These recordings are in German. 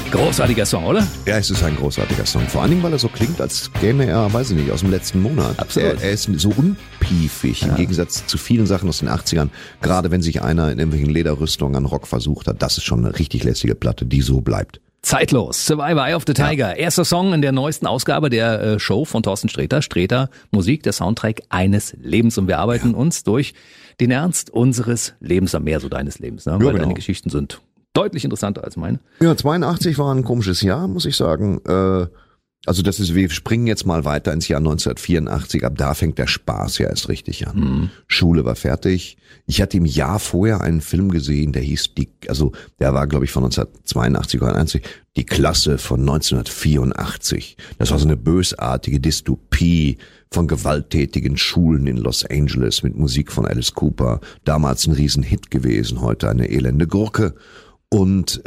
Großartiger Song, oder? Ja, es ist ein großartiger Song. Vor allen Dingen, weil er so klingt, als käme er, weiß ich nicht, aus dem letzten Monat. Absolut. Er ist so unpiefig im Gegensatz zu vielen Sachen aus den 80ern. Gerade wenn sich einer in irgendwelchen Lederrüstungen an Rock versucht hat, das ist schon eine richtig lässige Platte, die so bleibt. Zeitlos, Survivor, Eye of the Tiger. Ja. Erster Song in der neuesten Ausgabe der Show von Thorsten Sträter. Sträter Musik, der Soundtrack eines Lebens. Und wir arbeiten uns durch den Ernst unseres Lebens, mehr so deines Lebens. Ne? Weil deine Geschichten sind deutlich interessanter als meine. Ja, 82 war ein komisches Jahr, muss ich sagen. Also wir springen jetzt mal weiter ins Jahr 1984. Ab da fängt der Spaß ja erst richtig an. Schule war fertig. Ich hatte im Jahr vorher einen Film gesehen, der hieß der war glaube ich von 1982 oder 1991, Die Klasse von 1984. Das war so eine bösartige Dystopie von gewalttätigen Schulen in Los Angeles mit Musik von Alice Cooper. Damals ein Riesenhit gewesen, heute eine elende Gurke. Und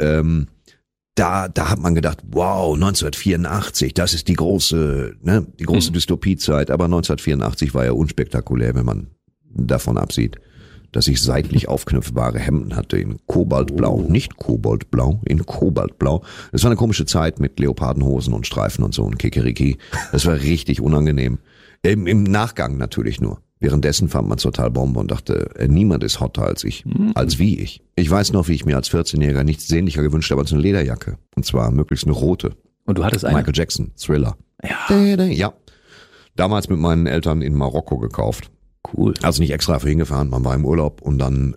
da hat man gedacht, wow, 1984, das ist die große Dystopiezeit. Aber 1984 war ja unspektakulär, wenn man davon absieht, dass ich seitlich aufknöpfbare Hemden hatte in Kobaltblau, nicht Koboldblau, in Kobaltblau. Das war eine komische Zeit mit Leopardenhosen und Streifen und so und Kikeriki. Das war richtig unangenehm. Im Nachgang natürlich nur. Währenddessen fand man es total Bombe und dachte, niemand ist hotter als ich, als wie ich. Ich weiß noch, wie ich mir als 14-Jähriger nichts sehnlicher gewünscht habe als eine Lederjacke. Und zwar möglichst eine rote. Und du hattest eine? Michael Jackson, Thriller. Ja. Ja. Damals mit meinen Eltern in Marokko gekauft. Cool. Also nicht extra für hingefahren, man war im Urlaub und dann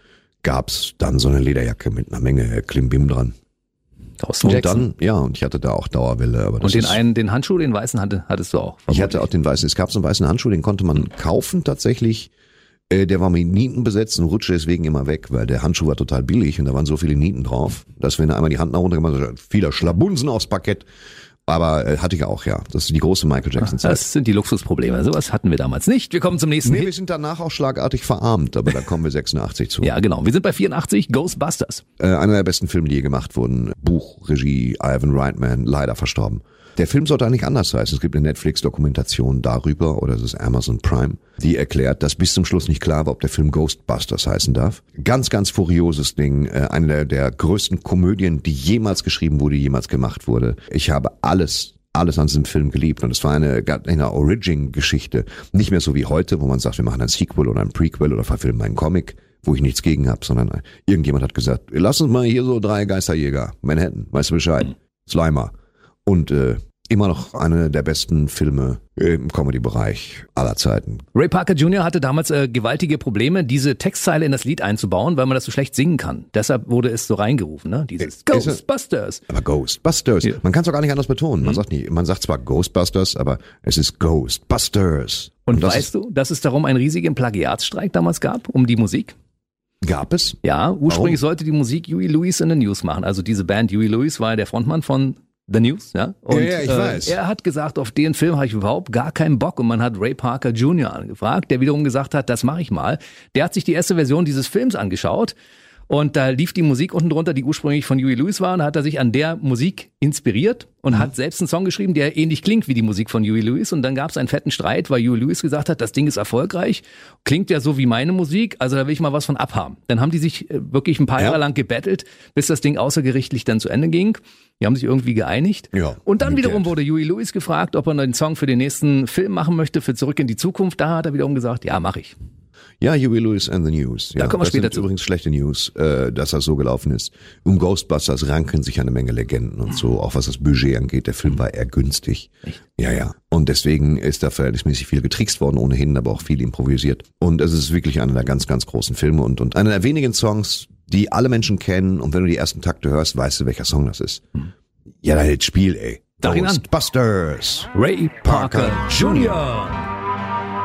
gab's dann so eine Lederjacke mit einer Menge Klimbim dran. Thorsten Jackson. Dann, und ich hatte da auch Dauerwelle. Aber das und den Handschuh, den weißen hattest du auch. Vermutlich. Ich hatte auch den weißen. Es gab so einen weißen Handschuh, den konnte man kaufen tatsächlich. Der war mit Nieten besetzt und rutschte deswegen immer weg, weil der Handschuh war total billig und da waren so viele Nieten drauf, dass wenn er einmal die Hand nach runter gemacht hat, vieler Schlabunsen aufs Parkett. Aber hatte ich auch, ja. Das ist die große Michael Jackson-Zeit. Das sind die Luxusprobleme. Sowas hatten wir damals nicht. Wir kommen zum nächsten Hit. Wir sind danach auch schlagartig verarmt, aber da kommen wir 86 zu. Ja, genau. Wir sind bei 84, Ghostbusters. Einer der besten Filme, die je gemacht wurden. Buch, Regie, Ivan Reitman, leider verstorben. Der Film sollte eigentlich anders heißen. Es gibt eine Netflix-Dokumentation darüber, oder es ist Amazon Prime, die erklärt, dass bis zum Schluss nicht klar war, ob der Film Ghostbusters heißen darf. Ganz, ganz furioses Ding. Eine der größten Komödien, die jemals geschrieben wurde, jemals gemacht wurde. Ich habe alles an diesem Film geliebt. Und es war eine Origin-Geschichte. Nicht mehr so wie heute, wo man sagt, wir machen ein Sequel oder ein Prequel oder verfilmen einen Comic, wo ich nichts gegen habe, sondern irgendjemand hat gesagt, lass uns mal hier so 3 Geisterjäger, Manhattan, weißt du Bescheid, Slimer. Und immer noch eine der besten Filme im Comedy-Bereich aller Zeiten. Ray Parker Jr. hatte damals gewaltige Probleme, diese Textzeile in das Lied einzubauen, weil man das so schlecht singen kann. Deshalb wurde es so reingerufen, ne? Dieses Ghostbusters. Aber Ghostbusters. Ja. Man kann es auch gar nicht anders betonen. Man sagt zwar Ghostbusters, aber es ist Ghostbusters. Und weißt du, dass es darum einen riesigen Plagiatsstreik damals gab, um die Musik? Gab es? Ja, ursprünglich sollte die Musik Huey Lewis in the News machen. Also diese Band Huey Lewis war der Frontmann von The News, ja. Und ja, ich weiß. Er hat gesagt, auf den Film habe ich überhaupt gar keinen Bock. Und man hat Ray Parker Jr. angefragt, der wiederum gesagt hat, das mache ich mal. Der hat sich die erste Version dieses Films angeschaut. Und da lief die Musik unten drunter, die ursprünglich von Huey Lewis war. Und da hat er sich an der Musik inspiriert und hat selbst einen Song geschrieben, der ähnlich klingt wie die Musik von Huey Lewis. Und dann gab es einen fetten Streit, weil Huey Lewis gesagt hat, das Ding ist erfolgreich, klingt ja so wie meine Musik, also da will ich mal was von abhaben. Dann haben die sich wirklich ein paar Jahre lang gebettelt, bis das Ding außergerichtlich dann zu Ende ging. Die haben sich irgendwie geeinigt. Ja, und dann wiederum wurde Huey Lewis gefragt, ob er einen Song für den nächsten Film machen möchte, für Zurück in die Zukunft. Da hat er wiederum gesagt, ja, mache ich. Ja, Huey Lewis and the News. Da kommen wir später zu. Übrigens schlechte News, dass das so gelaufen ist. Um Ghostbusters ranken sich eine Menge Legenden und so, auch was das Budget angeht. Der Film war eher günstig. Echt? Ja. Und deswegen ist da verhältnismäßig viel getrickst worden ohnehin, aber auch viel improvisiert. Und es ist wirklich einer der ganz, ganz großen Filme und einer der wenigen Songs, die alle Menschen kennen. Und wenn du die ersten Takte hörst, weißt du, welcher Song das ist. Ja, dann Spiel, ey. Ghostbusters. Ray Parker Jr.